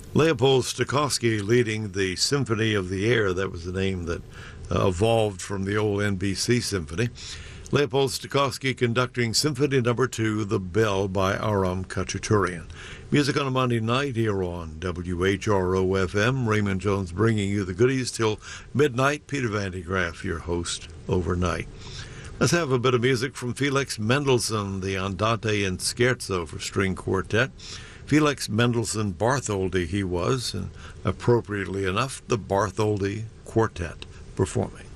Leopold Stokowski leading the Symphony of the Air. That was the name that evolved from the old NBC Symphony. Leopold Stokowski conducting Symphony No. 2, The Bell by Aram Khachaturian. Music on a Monday night here on WHRO-FM. Raymond Jones bringing you the goodies till midnight. Peter Van de Graaff, your host overnight. Let's have a bit of music from Felix Mendelssohn, the Andante and Scherzo for String Quartet. Felix Mendelssohn Bartholdy he was, and appropriately enough, the Bartholdy Quartet performing.